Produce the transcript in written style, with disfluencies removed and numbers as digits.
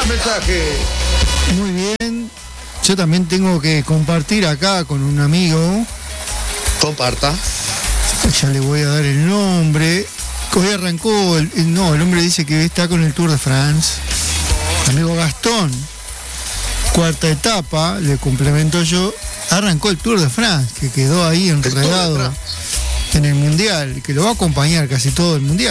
más mensajes. Muy bien. Yo también tengo que compartir acá con un amigo. Comparta. Ya le voy a dar el nombre. Hoy arrancó, el hombre dice que está con el Tour de France. Amigo Gastón. Cuarta etapa, le complemento yo. Arrancó el Tour de France, que quedó ahí enredado en el Mundial, que lo va a acompañar casi todo el Mundial.